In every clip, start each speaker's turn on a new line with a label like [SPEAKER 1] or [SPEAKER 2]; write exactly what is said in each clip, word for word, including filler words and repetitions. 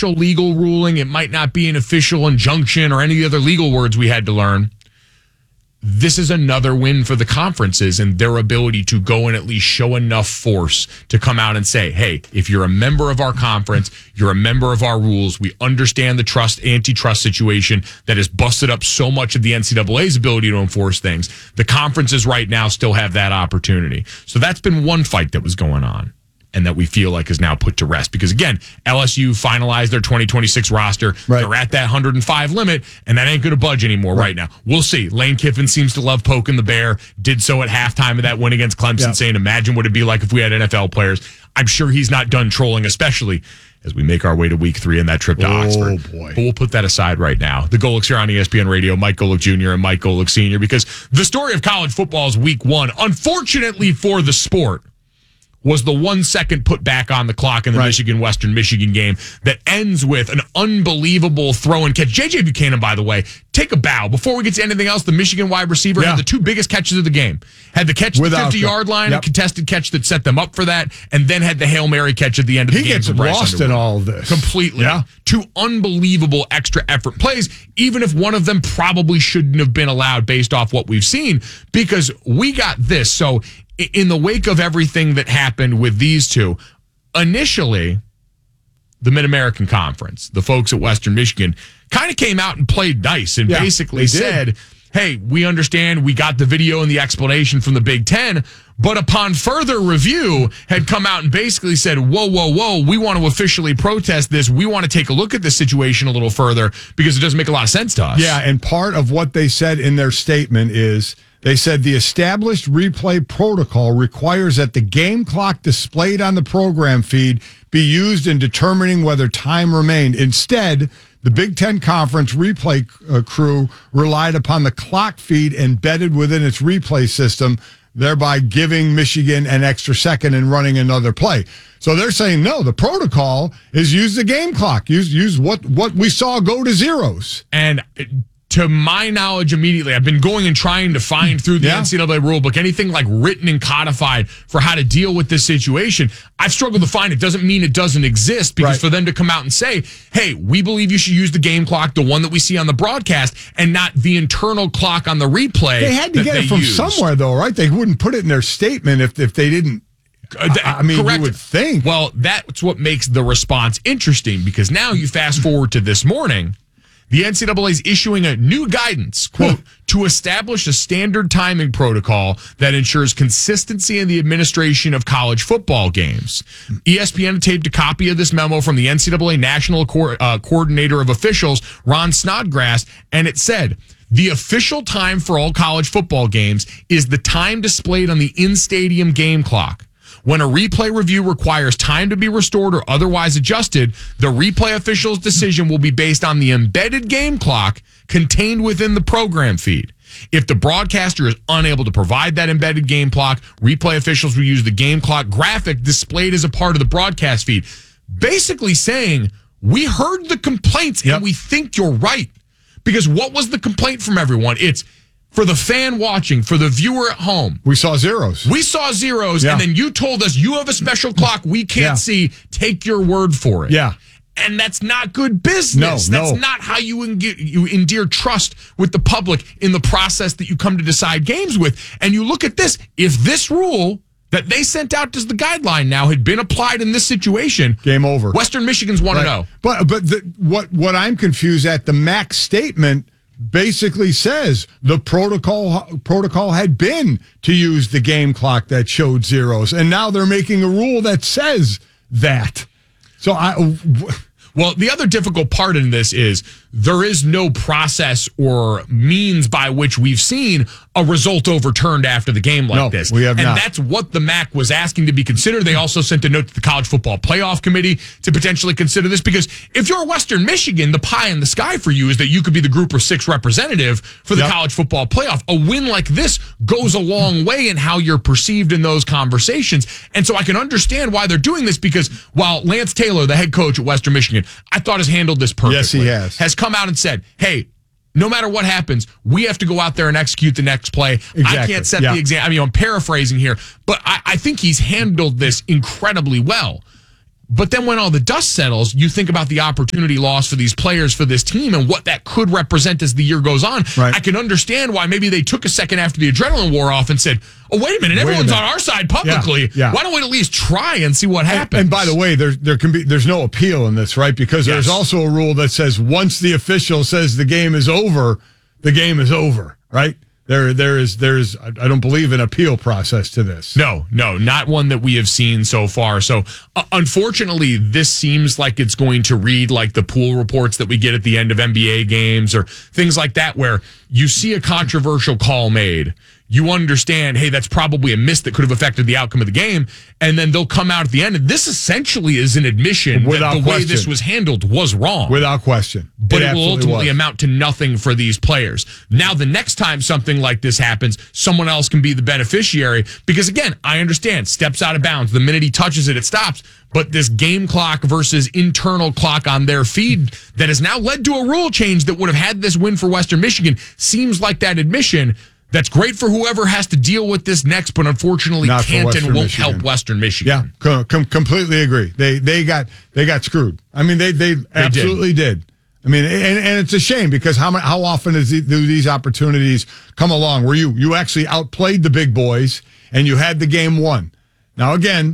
[SPEAKER 1] official legal ruling. It might not be an official injunction or any of the other legal words we had to learn. This is another win for the conferences and their ability to go and at least show enough force to come out and say, hey, if you're a member of our conference, you're a member of our rules, we understand the trust, antitrust situation that has busted up so much of the N C double A's ability to enforce things. The conferences right now still have that opportunity. So that's been one fight that was going on and that we feel like is now put to rest. Because, again, L S U finalized their twenty twenty-six roster. Right. They're at that one hundred five limit, and that ain't going to budge anymore right. right now. We'll see. Lane Kiffin seems to love poking the bear. Did so at halftime of that win against Clemson, yeah. saying, imagine what it'd be like if we had N F L players. I'm sure he's not done trolling, especially as we make our way to week three and that trip to
[SPEAKER 2] oh,
[SPEAKER 1] Oxford.
[SPEAKER 2] Boy.
[SPEAKER 1] But we'll put that aside right now. The Golics here on E S P N Radio, Mike Golick Junior and Mike Golick Senior, because the story of college football is week one. Unfortunately for the sport, was the one second put back on the clock in the right. Michigan-Western Michigan game that ends with an unbelievable throw and catch. J J Buchanan, by the way, take a bow. Before we get to anything else, the Michigan wide receiver yeah. had the two biggest catches of the game. Had the catch at the fifty-yard line, yep. a contested catch that set them up for that, and then had the Hail Mary catch at the end of
[SPEAKER 2] he
[SPEAKER 1] the game.
[SPEAKER 2] He gets lost Underwood. in all of this.
[SPEAKER 1] Completely.
[SPEAKER 2] Yeah.
[SPEAKER 1] Two unbelievable extra effort plays, even if one of them probably shouldn't have been allowed based off what we've seen, because we got this. So in the wake of everything that happened with these two, initially, the Mid-American Conference, the folks at Western Michigan, kind of came out and played nice and yeah, basically said, hey, we understand, we got the video and the explanation from the Big Ten, but upon further review had come out and basically said, whoa, whoa, whoa, we want to officially protest this. We want to take a look at this situation a little further because it doesn't make a lot of sense to us.
[SPEAKER 2] Yeah, and part of what they said in their statement is, they said the established replay protocol requires that the game clock displayed on the program feed be used in determining whether time remained. Instead, the Big Ten Conference replay uh, crew relied upon the clock feed embedded within its replay system, thereby giving Michigan an extra second and running another play. So they're saying, no, the protocol is use the game clock. Use use what, what we saw go to zeros.
[SPEAKER 1] And to my knowledge, immediately, I've been going and trying to find through the yeah. N C double A rulebook anything like written and codified for how to deal with this situation. I've struggled to find it. Doesn't mean it doesn't exist, because right. for them to come out and say, hey, we believe you should use the game clock, the one that we see on the broadcast, and not the internal clock on the replay.
[SPEAKER 2] They had to get it from
[SPEAKER 1] used.
[SPEAKER 2] somewhere, though, right? They wouldn't put it in their statement if, if they didn't. I, I mean,
[SPEAKER 1] Correct.
[SPEAKER 2] you would think.
[SPEAKER 1] Well, that's what makes the response interesting, because now you fast forward to this morning. The N C double A is issuing a new guidance, quote, to establish a standard timing protocol that ensures consistency in the administration of college football games. E S P N taped a copy of this memo from the N C double A National Co- uh, Coordinator of Officials, Ron Snodgrass, and it said, the official time for all college football games is the time displayed on the in-stadium game clock. When a replay review requires time to be restored or otherwise adjusted, the replay official's decision will be based on the embedded game clock contained within the program feed. If the broadcaster is unable to provide that embedded game clock, replay officials will use the game clock graphic displayed as a part of the broadcast feed. Basically saying, we heard the complaints
[SPEAKER 2] yep.
[SPEAKER 1] and we think you're right. Because what was the complaint from everyone? It's, for the fan watching, for the viewer at home,
[SPEAKER 2] we saw zeros.
[SPEAKER 1] We saw zeros, yeah. and then you told us you have a special clock we can't yeah. see. Take your word for it.
[SPEAKER 2] Yeah.
[SPEAKER 1] And that's not good business.
[SPEAKER 2] No,
[SPEAKER 1] that's
[SPEAKER 2] no.
[SPEAKER 1] not how you, enge- you endear trust with the public in the process that you come to decide games with. And you look at this. If this rule that they sent out as the guideline now had been applied in this situation,
[SPEAKER 2] game over.
[SPEAKER 1] Western Michigan's one and oh.
[SPEAKER 2] But but the, what what I'm confused at, the M A C statement basically says the protocol protocol had been to use the game clock that showed zeros, and now they're making a rule that says that. So I.
[SPEAKER 1] Well, the other difficult part in this is there is no process or means by which we've seen a result overturned after the game like
[SPEAKER 2] no,
[SPEAKER 1] this.
[SPEAKER 2] We have
[SPEAKER 1] and
[SPEAKER 2] not.
[SPEAKER 1] That's what the M A C was asking to be considered. They also sent a note to the College Football Playoff Committee to potentially consider this, because if you're Western Michigan, the pie in the sky for you is that you could be the Group of Six representative for the yep. College Football Playoff. A win like this goes a long way in how you're perceived in those conversations. And so I can understand why they're doing this, because while Lance Taylor, the head coach at Western Michigan, I thought has handled this perfectly.
[SPEAKER 2] Yes, he has.
[SPEAKER 1] Has come out and said, hey, no matter what happens, we have to go out there and execute the next play.
[SPEAKER 2] Exactly.
[SPEAKER 1] I can't set
[SPEAKER 2] yeah.
[SPEAKER 1] the example. I mean, I'm paraphrasing here, but I, I think he's handled this incredibly well. But then when all the dust settles, you think about the opportunity loss for these players, for this team, and what that could represent as the year goes on.
[SPEAKER 2] Right.
[SPEAKER 1] I can understand why maybe they took a second after the adrenaline wore off and said, oh, wait a minute,
[SPEAKER 2] Wait a
[SPEAKER 1] everyone's
[SPEAKER 2] minute.
[SPEAKER 1] on our side publicly.
[SPEAKER 2] Yeah, yeah.
[SPEAKER 1] Why don't we at least try and see what happens?
[SPEAKER 2] And, and by the way, there there can be there's no appeal in this, right? Because there's
[SPEAKER 1] Yes.
[SPEAKER 2] also a rule that says once the official says the game is over, the game is over, right? There there is there's I don't believe an appeal process to this.
[SPEAKER 1] No, no, not one that we have seen so far. So, uh, unfortunately, this seems like it's going to read like the pool reports that we get at the end of N B A games or things like that, where you see a controversial call made. You understand, hey, that's probably a miss that could have affected the outcome of the game. And then they'll come out at the end. And this essentially is an admission
[SPEAKER 2] Without
[SPEAKER 1] that the
[SPEAKER 2] question.
[SPEAKER 1] way this was handled was wrong.
[SPEAKER 2] Without question.
[SPEAKER 1] But it, will
[SPEAKER 2] absolutely
[SPEAKER 1] ultimately
[SPEAKER 2] was.
[SPEAKER 1] amount to nothing for these players. Now, the next time something like this happens, someone else can be the beneficiary. Because, again, I understand, steps out of bounds. The minute he touches it, it stops. But this game clock versus internal clock on their feed that has now led to a rule change that would have had this win for Western Michigan seems like that admission. That's great for whoever has to deal with this next, but unfortunately
[SPEAKER 2] Not for
[SPEAKER 1] can't
[SPEAKER 2] Western
[SPEAKER 1] and won't
[SPEAKER 2] Michigan.
[SPEAKER 1] help Western Michigan.
[SPEAKER 2] Yeah, com- com- completely agree. They they got they got screwed. I mean, they they, absolutely did. I mean, and, and it's a shame because how mu- how often is the, do these opportunities come along where you you actually outplayed the big boys and you had the game won? Now again,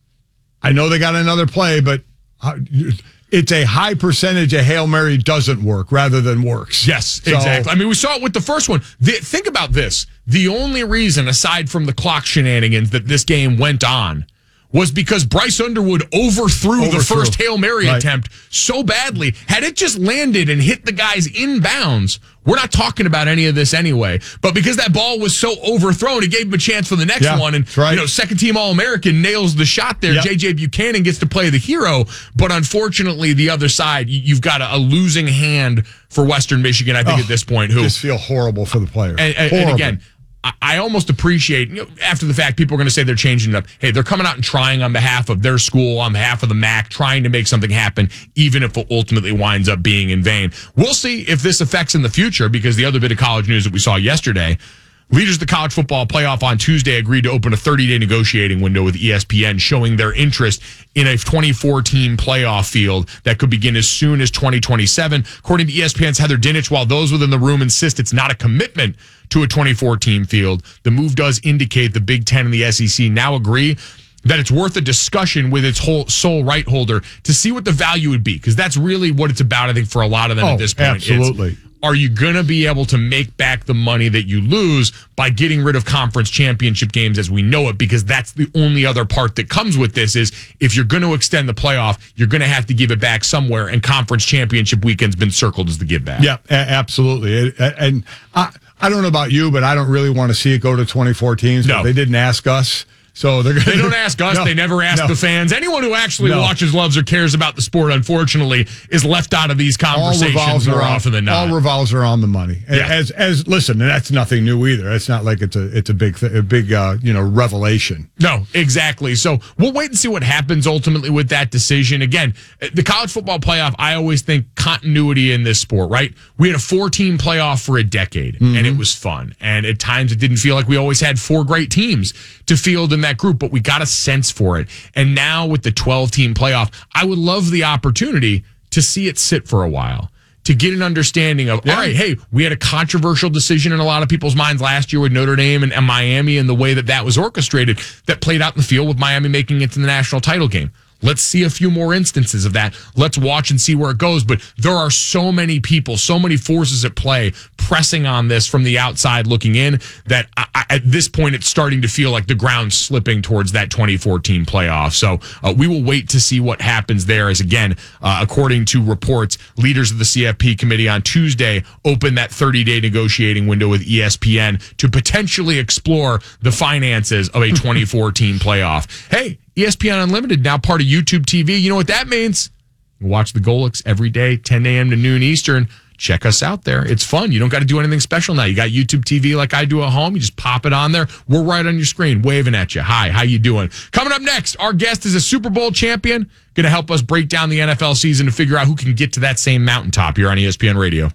[SPEAKER 2] I know they got another play, but how, it's a high percentage of Hail Mary doesn't work rather than works.
[SPEAKER 1] Yes,
[SPEAKER 2] So-
[SPEAKER 1] exactly. I mean, we saw it with the first one. The, think about this. The only reason, aside from the clock shenanigans, that this game went on was because Bryce Underwood overthrew, the
[SPEAKER 2] Overthrew.
[SPEAKER 1] first Hail Mary
[SPEAKER 2] Right.
[SPEAKER 1] attempt so badly. Had it just landed and hit the guys inbounds, we're not talking about any of this anyway. But because that ball was so overthrown, it gave him a chance for the next
[SPEAKER 2] Yeah,
[SPEAKER 1] one. And,
[SPEAKER 2] that's right.
[SPEAKER 1] you know, second team All-American nails the shot there.
[SPEAKER 2] Yep.
[SPEAKER 1] J J Buchanan gets to play the hero. But unfortunately, the other side, you- you've got a, a losing hand for Western Michigan, I think,
[SPEAKER 2] Oh,
[SPEAKER 1] at this point. Who
[SPEAKER 2] just feel horrible for the player.
[SPEAKER 1] and, and, and
[SPEAKER 2] Horrible.
[SPEAKER 1] again, I, I almost appreciate, you know, after the fact, people are going to say they're changing it up. Hey, they're coming out and trying on behalf of their school, on behalf of the M A C, trying to make something happen, even if it ultimately winds up being in vain. We'll see if this affects in the future, because the other bit of college news that we saw yesterday, leaders of the college football playoff on Tuesday agreed to open a thirty-day negotiating window with E S P N, showing their interest in a twenty-four team playoff field that could begin as soon as twenty twenty-seven. According to E S P N's Heather Dinich, while those within the room insist it's not a commitment to a twenty-four team field, the move does indicate the Big Ten and the S E C now agree that it's worth a discussion with its whole sole right holder to see what the value would be, because that's really what it's about, I think, for a lot of them
[SPEAKER 2] Oh,
[SPEAKER 1] at this point. It's,
[SPEAKER 2] absolutely.
[SPEAKER 1] are you going to be able to make back the money that you lose by getting rid of conference championship games as we know it? Because that's the only other part that comes with this is if you're going to extend the playoff, you're going to have to give it back somewhere, and conference championship weekend's been circled as the give back.
[SPEAKER 2] Yeah, a- absolutely. It- And I, I don't know about you, but I don't really want to see it go to twenty-four teams.
[SPEAKER 1] No.
[SPEAKER 2] They didn't ask us. So they're gonna,
[SPEAKER 1] They don't ask us.
[SPEAKER 2] No,
[SPEAKER 1] they never ask
[SPEAKER 2] no.
[SPEAKER 1] the fans. Anyone who actually
[SPEAKER 2] No.
[SPEAKER 1] watches, loves, or cares about the sport, unfortunately, is left out of these
[SPEAKER 2] All
[SPEAKER 1] conversations
[SPEAKER 2] revolves
[SPEAKER 1] more
[SPEAKER 2] around,
[SPEAKER 1] often than not.
[SPEAKER 2] all revolves around the money.
[SPEAKER 1] Yeah.
[SPEAKER 2] As as listen, and that's nothing new either. It's not like it's a it's a big th- a big uh, you know revelation.
[SPEAKER 1] No, exactly. So we'll wait and see what happens ultimately with that decision. Again, the college football playoff, I always think continuity in this sport, right? We had a four-team playoff for a decade,
[SPEAKER 2] Mm-hmm.
[SPEAKER 1] and it was fun. And at times it didn't feel like we always had four great teams to field in that group, but we got a sense for it. And now with the twelve-team playoff, I would love the opportunity to see it sit for a while, to get an understanding of,
[SPEAKER 2] Yeah.
[SPEAKER 1] all right, hey, we had a controversial decision in a lot of people's minds last year with Notre Dame and, and Miami, and the way that that was orchestrated that played out in the field with Miami making it to the national title game. Let's see a few more instances of that. Let's watch and see where it goes. But there are so many people, so many forces at play pressing on this from the outside looking in that I, I, at this point, it's starting to feel like the ground's slipping towards that twenty fourteen playoff. So uh, we will wait to see what happens there as, again, uh, according to reports, leaders of the C F P committee on Tuesday opened that thirty-day negotiating window with E S P N to potentially explore the finances of a twenty-four team playoff. Hey, E S P N Unlimited, now part of YouTube T V. You know what that means? You watch the Golics every day, ten a.m. to noon Eastern. Check us out there. It's fun. You don't got to do anything special now. You got YouTube T V like I do at home. You just pop it on there. We're right on your screen, waving at you. Hi, how you doing? Coming up next, our guest is a Super Bowl champion, going to help us break down the N F L season to figure out who can get to that same mountaintop here on E S P N Radio.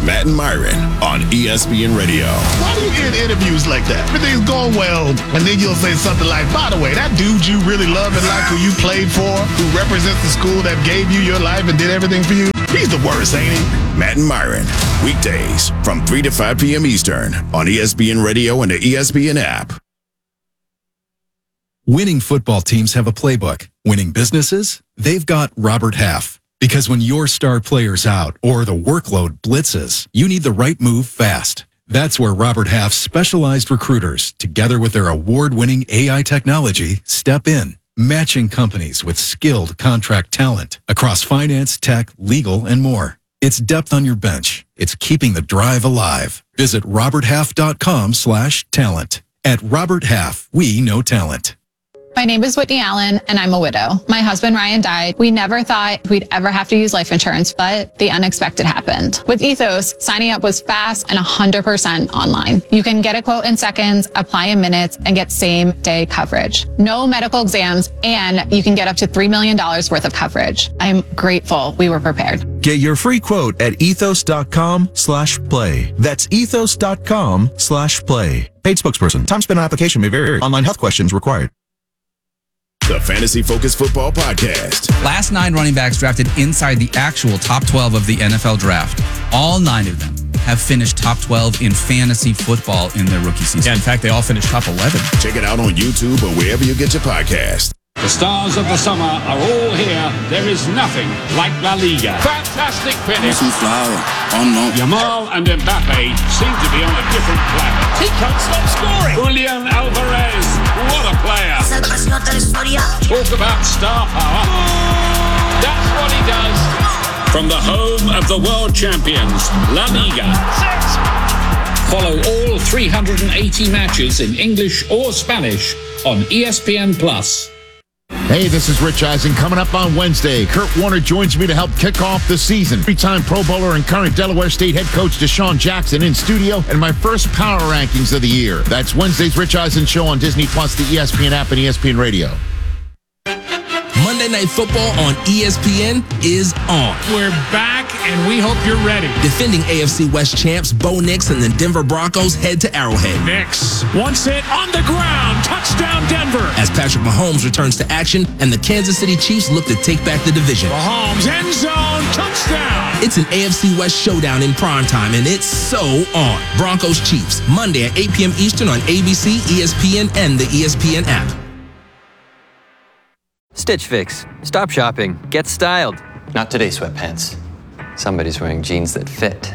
[SPEAKER 3] Matt and Myron on E S P N Radio.
[SPEAKER 4] Why do you end interviews like that? Everything's going well, and then you'll say something like, by the way, that dude you really love and like who you played for, who represents the school that gave you your life and did everything for you, he's the worst, ain't he?
[SPEAKER 3] Matt and Myron, weekdays from three to five p.m. Eastern on E S P N Radio and the E S P N app.
[SPEAKER 5] Winning football teams have a playbook. Winning businesses, they've got Robert Half. Because when your star player's out or the workload blitzes, you need the right move fast. That's where Robert Half's specialized recruiters, together with their award-winning A I technology, step in, matching companies with skilled contract talent across finance, tech, legal, and more. It's depth on your bench. It's keeping the drive alive. Visit roberthalf.com slash talent. At Robert Half, we know talent.
[SPEAKER 6] My name is Whitney Allen, and I'm a widow. My husband, Ryan, died. We never thought we'd ever have to use life insurance, but the unexpected happened. With Ethos, signing up was fast and one hundred percent online. You can get a quote in seconds, apply in minutes, and get same-day coverage. No medical exams, and you can get up to three million dollars worth of coverage. I'm grateful we were prepared.
[SPEAKER 7] Get your free quote at ethos.com slash play. That's ethos.com slash play. Paid spokesperson. Time spent on application may vary. Online health questions required.
[SPEAKER 3] The Fantasy Focus Football Podcast.
[SPEAKER 8] Last nine running backs drafted inside the actual top twelve of the N F L draft. All nine of them have finished top twelve in fantasy football in their rookie season.
[SPEAKER 1] Yeah, in fact, they all finished top eleven.
[SPEAKER 3] Check it out on YouTube or wherever you get your podcast.
[SPEAKER 9] The stars of the summer are all here. There is nothing like La Liga. Fantastic finish. Yamal and Mbappe seem to be on a different planet. He can't stop scoring. Julian Alvarez, what a player. Talk about star power. That's what he does. From the home of the world champions, La Liga. Follow all three hundred eighty matches in English or Spanish on E S P N Plus.
[SPEAKER 10] Hey, this is Rich Eisen. Coming up on Wednesday, Kurt Warner joins me to help kick off the season. Three-time Pro Bowler and current Delaware State head coach Deshaun Jackson in studio, and my first power rankings of the year. That's Wednesday's Rich Eisen show on Disney Plus, the E S P N app, and E S P N Radio.
[SPEAKER 11] Monday Night Football on E S P N is on.
[SPEAKER 12] We're back, and we hope you're ready.
[SPEAKER 11] Defending A F C West champs Bo Nix and the Denver Broncos head to Arrowhead.
[SPEAKER 12] Nix wants it on the ground. Touchdown, Denver.
[SPEAKER 11] As Patrick Mahomes returns to action and the Kansas City Chiefs look to take back the division.
[SPEAKER 12] Mahomes, end zone, touchdown.
[SPEAKER 11] It's an A F C West showdown in primetime, and it's so on. Broncos Chiefs, Monday at eight p.m. Eastern on A B C, E S P N, and the E S P N app.
[SPEAKER 13] Stitch Fix. Stop shopping. Get styled. Not today, sweatpants. Somebody's wearing jeans that fit.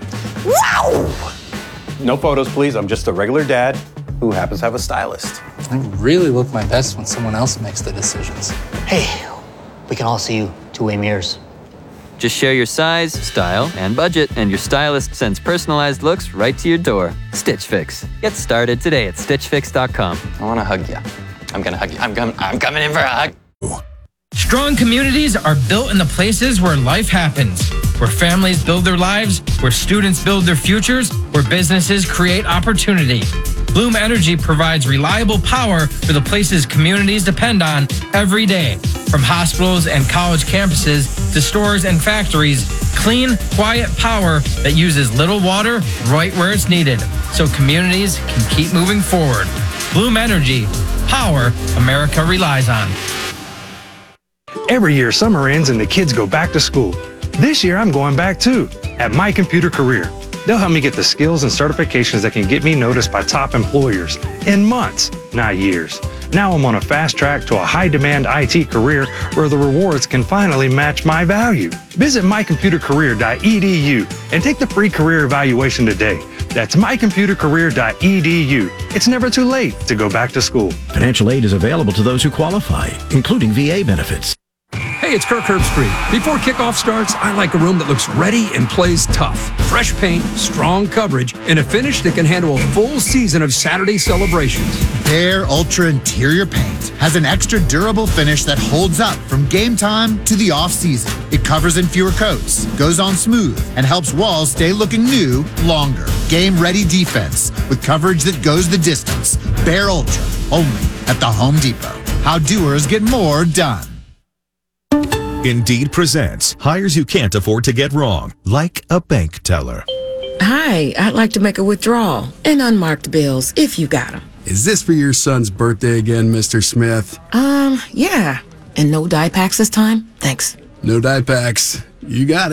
[SPEAKER 14] Wow! No photos, please. I'm just a regular dad who happens to have a stylist.
[SPEAKER 15] I really look my best when someone else makes the decisions.
[SPEAKER 16] Hey, we can all see you two-way mirrors.
[SPEAKER 13] Just share your size, style, and budget, and your stylist sends personalized looks right to your door. Stitch Fix. Get started today at stitch fix dot com. I want to hug you. I'm going to hug you. I'm, com- I'm coming in for a hug.
[SPEAKER 17] Strong communities are built in the places where life happens, where families build their lives, where students build their futures, where businesses create opportunity. Bloom Energy provides reliable power for the places communities depend on every day. From hospitals and college campuses to stores and factories, clean, quiet power that uses little water right where it's needed, so communities can keep moving forward. Bloom Energy, power America relies on.
[SPEAKER 18] Every year, summer ends and the kids go back to school. This year, I'm going back too, at My Computer Career. They'll help me get the skills and certifications that can get me noticed by top employers in months, not years. Now I'm on a fast track to a high-demand I T career where the rewards can finally match my value. Visit my computer career dot e d u and take the free career evaluation today. That's my computer career dot e d u. It's never too late to go back to school.
[SPEAKER 19] Financial aid is available to those who qualify, including V A benefits.
[SPEAKER 20] Hey, it's Kirk Herbstreit. Before kickoff starts, I like a room that looks ready and plays tough. Fresh paint, strong coverage, and a finish that can handle a full season of Saturday celebrations.
[SPEAKER 21] Behr Ultra Interior Paint has an extra durable finish that holds up from game time to the off-season. It covers in fewer coats, goes on smooth, and helps walls stay looking new longer. Game-ready defense with coverage that goes the distance. Behr Ultra, only at the Home Depot. How doers get more done.
[SPEAKER 2] Indeed presents hires you can't afford to get wrong, like a bank teller.
[SPEAKER 22] Hi, I'd like to make a withdrawal and unmarked bills if you got them.
[SPEAKER 23] Is this for your son's birthday again, Mister Smith?
[SPEAKER 22] Um, yeah. And no dye packs this time? Thanks.
[SPEAKER 23] No dye packs. You got it.